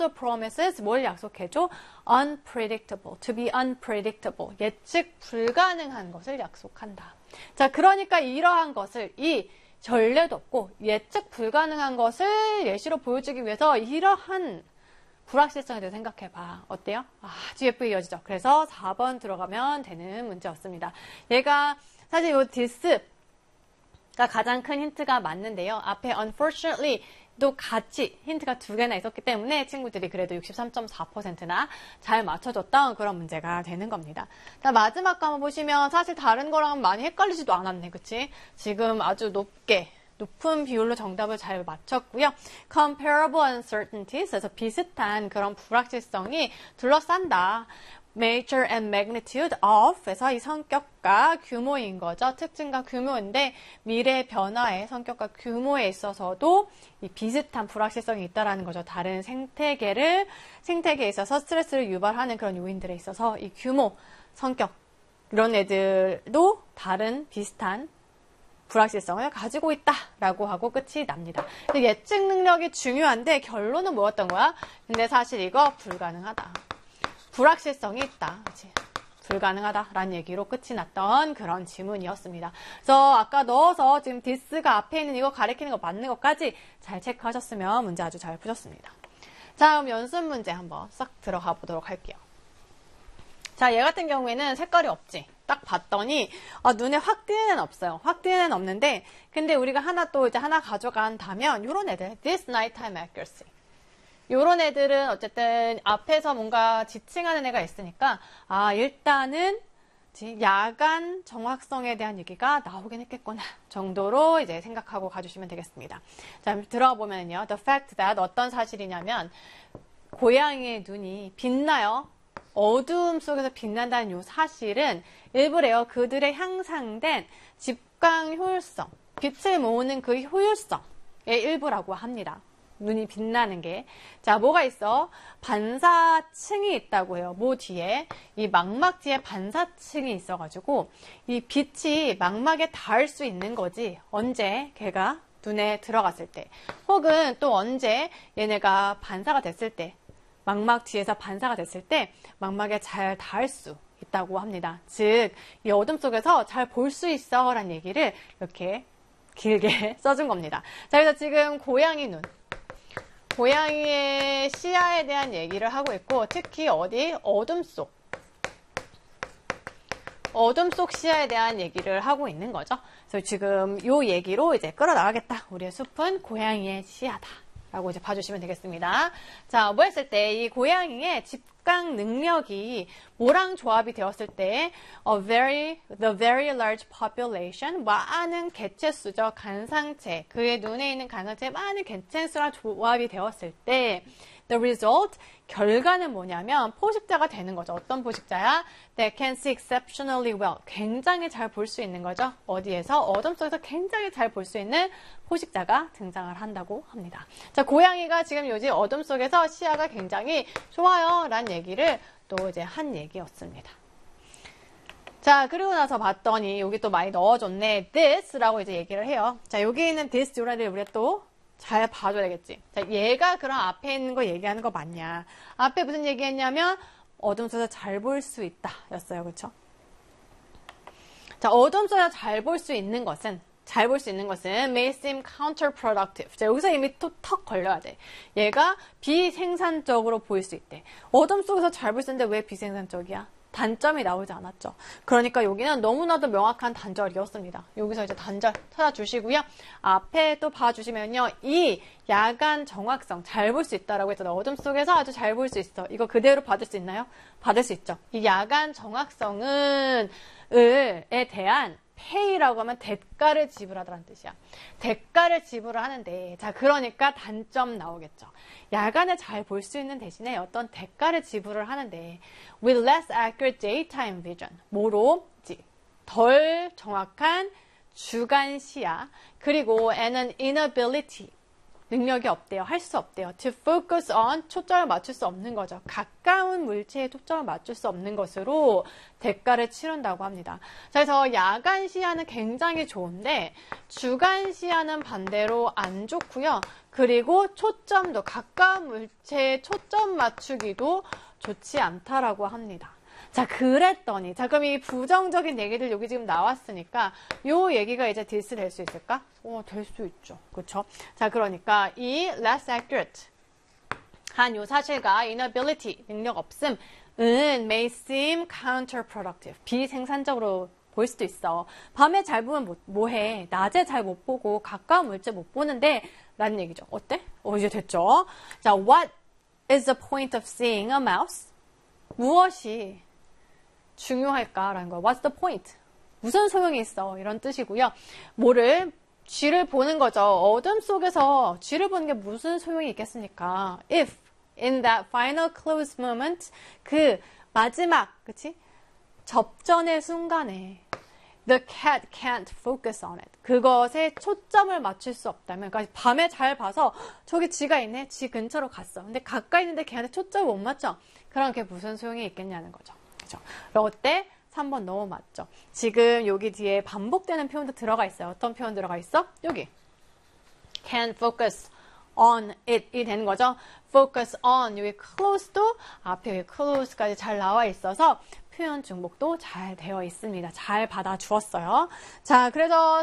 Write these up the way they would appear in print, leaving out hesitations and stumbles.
also promises 뭘 약속해줘? unpredictable, to be unpredictable, 예측 불가능한 것을 약속한다. 자, 그러니까 이러한 것을 이 전례도 없고 예측 불가능한 것을 예시로 보여주기 위해서 이러한 불확실성에 대해 생각해봐. 어때요? 아주 예쁘게 이어지죠. 그래서 4번 들어가면 되는 문제였습니다. 얘가 사실 이 this가 가장 큰 힌트가 맞는데요. 앞에 unfortunately 또 같이 힌트가 2개나 있었기 때문에 친구들이 그래도 63.4%나 잘 맞춰줬던 그런 문제가 되는 겁니다. 자, 마지막 거 한번 보시면 사실 다른 거랑 많이 헷갈리지도 않았네. 그치? 지금 아주 높은 비율로 정답을 잘 맞췄고요. comparable uncertainties, 그래서 비슷한 그런 불확실성이 둘러싼다. nature and magnitude of, 그래서 이 성격과 규모인 거죠. 특징과 규모인데 미래 변화의 성격과 규모에 있어서도 이 비슷한 불확실성이 있다라는 거죠. 다른 생태계에 있어서 스트레스를 유발하는 그런 요인들에 있어서 이 규모, 성격 이런 애들도 다른 비슷한 불확실성을 가지고 있다라고 하고 끝이 납니다. 예측 능력이 중요한데 결론은 뭐였던 거야? 근데 사실 이거 불가능하다. 불확실성이 있다. 그치? 불가능하다라는 얘기로 끝이 났던 그런 지문이었습니다. 그래서 아까 넣어서 지금 this가 앞에 있는 이거 가리키는 거 맞는 것까지 잘 체크하셨으면 문제 아주 잘 푸셨습니다. 자, 그럼 연습 문제 한번 싹 들어가 보도록 할게요. 자, 얘 같은 경우에는 색깔이 없지. 딱 봤더니 눈에 확 띄는 애는 없어요. 확 띄는 애는 없는데 근데 우리가 하나 가져간다면 요런 애들 this nighttime accuracy 요런 애들은 어쨌든 앞에서 뭔가 지칭하는 애가 있으니까 일단은 야간 정확성에 대한 얘기가 나오긴 했겠구나 정도로 이제 생각하고 가주시면 되겠습니다. 자, 들어가 보면요. The fact that 어떤 사실이냐면 고양이의 눈이 빛나요. 어두움 속에서 빛난다는 이 사실은 일부래요. 그들의 향상된 집광 효율성, 빛을 모으는 그 효율성의 일부라고 합니다. 눈이 빛나는 게. 자, 뭐가 있어? 반사층이 있다고 해요. 뭐 뒤에? 이 망막 뒤에 반사층이 있어가지고 이 빛이 망막에 닿을 수 있는 거지. 언제? 걔가 눈에 들어갔을 때. 혹은 또 언제 얘네가 반사가 됐을 때. 망막 뒤에서 반사가 됐을 때 망막에 잘 닿을 수 있다고 합니다. 즉, 이 어둠 속에서 잘 볼 수 있어 라는 얘기를 이렇게 길게 써준 겁니다. 자, 그래서 지금 고양이 눈. 고양이의 시야에 대한 얘기를 하고 있고 특히 어디? 어둠 속 시야에 대한 얘기를 하고 있는 거죠. 그래서 지금 이 얘기로 이제 끌어나가겠다. 우리의 숲은 고양이의 시야다. 라고 이제 봐주시면 되겠습니다. 자, 뭐 했을 때 이 고양이의 집광 능력이 뭐랑 조합이 되었을 때 the very large population, 많은 개체수죠. 간상체, 그의 눈에 있는 간상체의 많은 개체수랑 조합이 되었을 때 the result, 결과는 뭐냐면 포식자가 되는 거죠. 어떤 포식자야? That can see exceptionally well. 굉장히 잘 볼 수 있는 거죠. 어디에서? 어둠 속에서 굉장히 잘 볼 수 있는 포식자가 등장을 한다고 합니다. 자, 고양이가 지금 요즘 어둠 속에서 시야가 굉장히 좋아요 라는 얘기를 또 이제 한 얘기였습니다. 자, 그리고 나서 봤더니 여기 또 많이 넣어줬네. this라고 이제 얘기를 해요. 자, 여기 있는 this 요라를 우리가 또 잘 봐줘야 되겠지. 자, 얘가 그럼 앞에 있는 거 얘기하는 거 맞냐? 앞에 무슨 얘기했냐면 어둠 속에서 잘 볼 수 있다 였어요. 그렇죠? 자, 어둠 속에서 잘 볼 수 있는 것은 may seem counterproductive. 자, 여기서 이미 또 턱 걸려야 돼. 얘가 비생산적으로 보일 수 있대. 어둠 속에서 잘 볼 수 있는데 왜 비생산적이야? 단점이 나오지 않았죠. 그러니까 여기는 너무나도 명확한 단절이었습니다. 여기서 이제 단절 찾아주시고요. 앞에 또 봐주시면요. 이 야간 정확성, 잘 볼 수 있다라고 했잖아요. 어둠 속에서 아주 잘 볼 수 있어. 이거 그대로 받을 수 있나요? 받을 수 있죠. 이 야간 정확성에 대한 pay라고 하면 대가를 지불하다라는 뜻이야. 대가를 지불을 하는데, 자, 그러니까 단점 나오겠죠. 야간에 잘 볼 수 있는 대신에 어떤 대가를 지불을 하는데, with less accurate daytime vision. 뭐로? 덜 정확한 주간 시야. 그리고 and an inability. 능력이 없대요. 할 수 없대요. To focus on, 초점을 맞출 수 없는 거죠. 가까운 물체에 초점을 맞출 수 없는 것으로 대가를 치른다고 합니다. 자, 그래서 야간 시야는 굉장히 좋은데 주간 시야는 반대로 안 좋고요. 그리고 초점도 가까운 물체에 초점 맞추기도 좋지 않다라고 합니다. 자, 그랬더니, 자, 그럼 이 부정적인 얘기들 여기 지금 나왔으니까, 요 얘기가 이제 디스 될 수 있을까? 될 수 있죠. 그쵸? 자, 그러니까, 이 less accurate 한 요 사실과 inability, 능력 없음은 may seem counterproductive, 비생산적으로 보일 수도 있어. 밤에 잘 보면 뭐해? 낮에 잘 못 보고, 가까운 물체 못 보는데, 라는 얘기죠. 어때? 이제 됐죠? 자, what is the point of seeing a mouse? 무엇이 중요할까라는 거예요. What's the point? 무슨 소용이 있어? 이런 뜻이고요. 쥐를 보는 거죠. 어둠 속에서 쥐를 보는 게 무슨 소용이 있겠습니까? If in that final close moment, 그 마지막, 그치? 접전의 순간에 the cat can't focus on it. 그것에 초점을 맞출 수 없다면, 그러니까 밤에 잘 봐서 저기 쥐가 있네. 쥐 근처로 갔어. 근데 가까이 있는데 걔한테 초점을 못 맞춰. 그럼 그게 무슨 소용이 있겠냐는 거죠. 그죠? 그리고 그때 3번 너무 맞죠. 지금 여기 뒤에 반복되는 표현도 들어가 있어요. 어떤 표현 들어가 있어? 여기. Can focus on it이 되는 거죠. focus on, 여기 close도 앞에 여기 close까지 잘 나와 있어서 표현 중복도 잘 되어 있습니다. 잘 받아주었어요. 자, 그래서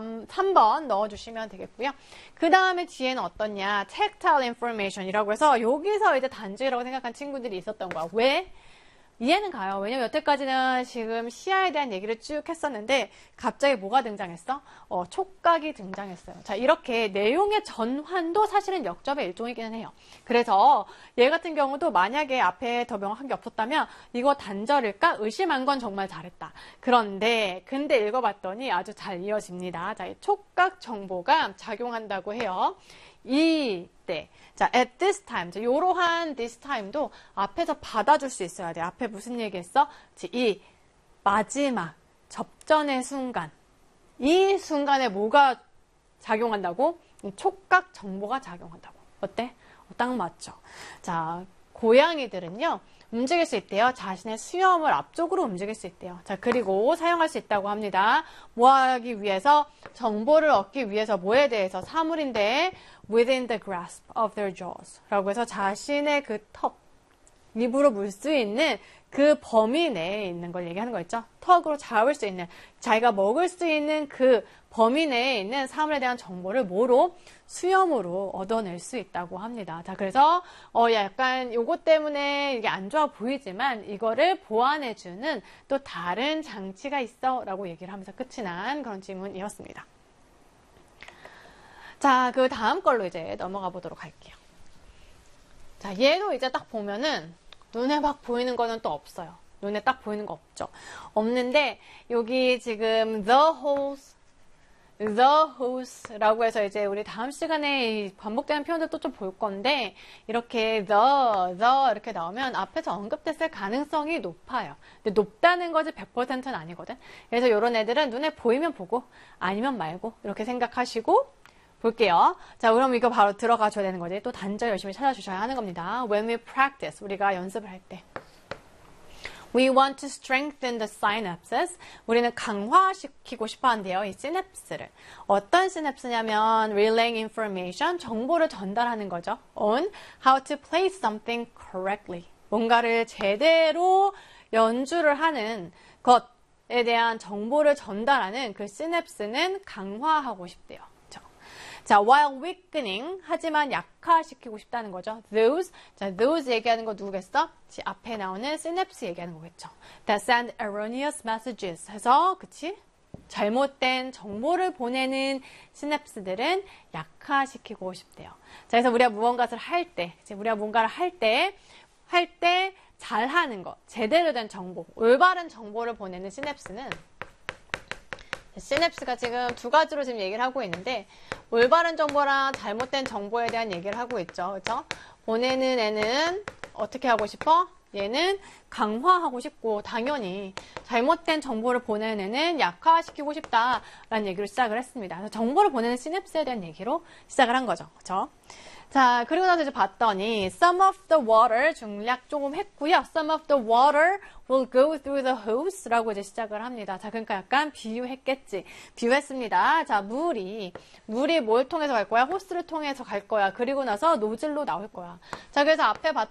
3번 넣어주시면 되겠고요. 그 다음에 뒤에는 어떻냐? tactile information이라고 해서 여기서 이제 단지라고 생각한 친구들이 있었던 거야. 왜? 이해는 가요. 왜냐면 여태까지는 지금 시야에 대한 얘기를 쭉 했었는데 갑자기 뭐가 등장했어? 촉각이 등장했어요. 자, 이렇게 내용의 전환도 사실은 역접의 일종이기는 해요. 그래서 얘 같은 경우도 만약에 앞에 더 명확한 게 없었다면 이거 단절일까? 의심한 건 정말 잘했다. 근데 읽어봤더니 아주 잘 이어집니다. 자, 촉각 정보가 작용한다고 해요. 이때, 자, at this time, 요러한 this time도 앞에서 받아줄 수 있어야 돼. 앞에 무슨 얘기했어? 이 마지막 접전의 순간, 이 순간에 뭐가 작용한다고? 촉각 정보가 작용한다고. 어때? 딱 맞죠? 자, 고양이들은요, 움직일 수 있대요. 자신의 수염을 앞쪽으로 움직일 수 있대요. 자, 그리고 사용할 수 있다고 합니다. 뭐 하기 위해서? 정보를 얻기 위해서 뭐에 대해서? 사물인데 within the grasp of their jaws 라고 해서 자신의 그 턱, 입으로 물 수 있는 그 범위 내에 있는 걸 얘기하는 거 있죠? 턱으로 잡을 수 있는, 자기가 먹을 수 있는 그 범위 내에 있는 사물에 대한 정보를 뭐로? 수염으로 얻어낼 수 있다고 합니다. 자, 그래서 약간 요거 때문에 이게 안 좋아 보이지만 이거를 보완해주는 또 다른 장치가 있어 라고 얘기를 하면서 끝이 난 그런 질문이었습니다. 자, 그 다음 걸로 이제 넘어가 보도록 할게요. 자, 얘도 이제 딱 보면은 눈에 막 보이는 거는 또 없어요. 눈에 딱 보이는 거 없죠. 없는데 여기 지금 the hose라고 해서 이제 우리 다음 시간에 반복되는 표현들도 좀 볼 건데 이렇게 the 이렇게 나오면 앞에서 언급됐을 가능성이 높아요. 근데 높다는 것이 100%는 아니거든. 그래서 이런 애들은 눈에 보이면 보고 아니면 말고 이렇게 생각하시고 볼게요. 자, 그럼 이거 바로 들어가 줘야 되는 거지. 또 단절 열심히 찾아주셔야 하는 겁니다. When we practice, 우리가 연습을 할 때. We want to strengthen the synapses. 우리는 강화시키고 싶어 한대요. 이 시냅스를. 어떤 시냅스냐면 relaying information, 정보를 전달하는 거죠. On how to play something correctly. 뭔가를 제대로 연주를 하는 것에 대한 정보를 전달하는 그 시냅스는 강화하고 싶대요. 자, while weakening, 하지만 약화시키고 싶다는 거죠. Those, 자, those 얘기하는 거 누구겠어? 앞에 나오는 synapse 얘기하는 거겠죠. That send erroneous messages 해서, 그치? 잘못된 정보를 보내는 시냅스들은 약화시키고 싶대요. 자, 그래서 우리가 무언가를 할 때, 우리가 뭔가를 할 때 잘하는 거, 제대로 된 정보, 올바른 정보를 보내는 시냅스는 시냅스가 지금 두 가지로 지금 얘기를 하고 있는데 올바른 정보랑 잘못된 정보에 대한 얘기를 하고 있죠. 그렇죠? 보내는 애는 어떻게 하고 싶어? 얘는 강화하고 싶고 당연히 잘못된 정보를 보내는 애는 약화시키고 싶다라는 얘기로 시작을 했습니다. 그래서 정보를 보내는 시냅스에 대한 얘기로 시작을 한 거죠. 그렇죠? 자, 그리고 나서 이제 봤더니 some of the water 중략 조금 했고요. some of the water will go through the hose라고 이제 시작을 합니다. 자, 그러니까 약간 비유했겠지. 비유했습니다. 자, 물이 뭘 통해서 갈 거야? 호스를 통해서 갈 거야. 그리고 나서 노즐로 나올 거야. 자, 그래서 앞에 봤던